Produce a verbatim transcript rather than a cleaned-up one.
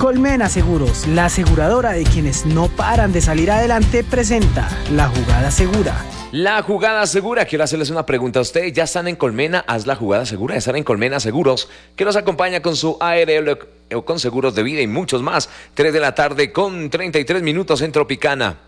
Colmena Seguros, la aseguradora de quienes no paran de salir adelante, presenta La Jugada Segura. La Jugada Segura. Quiero hacerles una pregunta a ustedes. ¿Ya están en Colmena? Haz la Jugada Segura. Están en Colmena Seguros, que nos acompaña con su A R L o con seguros de vida y muchos más. tres de la tarde con treinta y tres minutos en Tropicana.